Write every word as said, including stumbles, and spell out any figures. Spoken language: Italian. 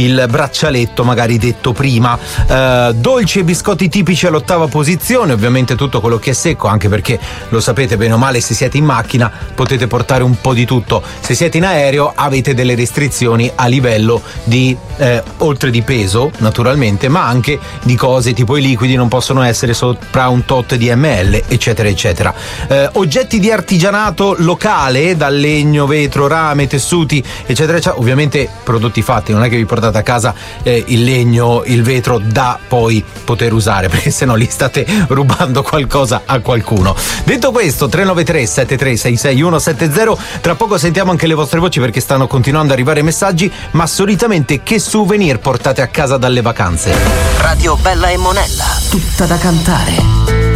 il braccialetto magari detto prima. Eh, dolci e biscotti tipici all'ottava posizione, ovviamente tutto quello che è secco, anche perché lo sapete bene o male, se siete in macchina potete portare un po' di tutto, se siete in aereo avete delle restrizioni a livello di eh, oltre di peso naturalmente, ma anche di cose tipo i liquidi non possono essere sopra un tot di ml, eccetera eccetera. Eh, oggetti di artigianato locale, dal legno, vetro, rame, tessuti, eccetera eccetera, ovviamente prodotti fatti, non è che vi portate a casa eh, il legno, il vetro da poi poter usare, perché sennò li state rubando qualcosa a qualcuno. Detto questo, tre nove tre sette tre sei sei uno sette zero, tra poco sentiamo anche le vostre voci perché stanno continuando ad arrivare messaggi. Ma solitamente che souvenir portate a casa dalle vacanze? Radio Bella e Monella, tutta da cantare.